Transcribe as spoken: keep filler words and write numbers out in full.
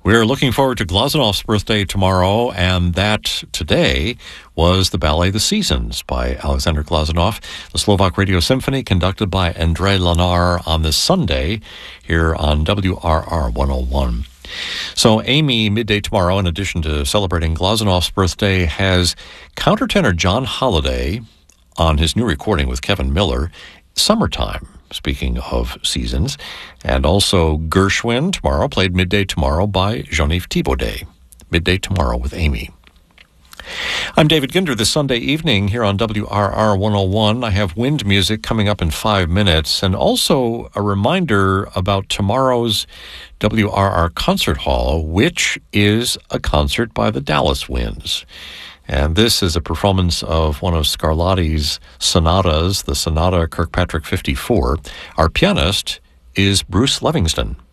We're looking forward to Glazonov's birthday tomorrow, and that today was the ballet The Seasons by Alexander Glazunov, the Slovak Radio Symphony conducted by Andrei Lanar on this Sunday here on W R R one oh one. So Amy, midday tomorrow, in addition to celebrating Glazonov's birthday, has countertenor John Holliday on his new recording with Kevin Miller, Summertime. Speaking of seasons, and also Gershwin tomorrow, played midday tomorrow by Jean-Yves Thibaudet. Midday tomorrow with Amy. I'm David Ginder this Sunday evening here on W R R one oh one. I have wind music coming up in five minutes, and also a reminder about tomorrow's W R R Concert Hall, which is a concert by the Dallas Winds. And this is a performance of one of Scarlatti's sonatas, the Sonata Kirkpatrick fifty-four. Our pianist is Bruce Levingston.